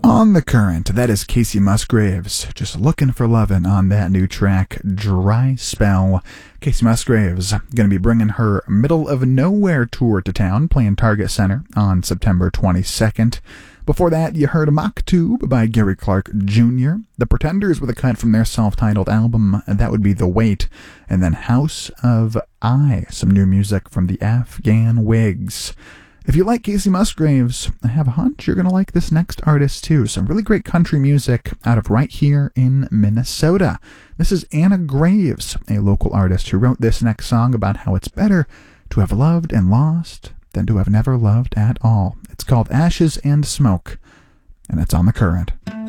On the Current, that is Casey Musgraves, just looking for lovin' on that new track, Dry Spell. Casey Musgraves going to be bringing her Middle of Nowhere tour to town, playing Target Center on September 22nd. Before that, you heard Maktub by Gary Clark Jr., The Pretenders with a cut from their self-titled album, that would be The Wait, and then House of I, some new music from the Afghan Wigs. If you like Casey Musgraves, I have a hunch you're going to like this next artist too. Some really great country music out of right here in Minnesota. This is Anna Graves, a local artist who wrote this next song about how it's better to have loved and lost than to have never loved at all. It's called Ashes and Smoke, and it's on The Current.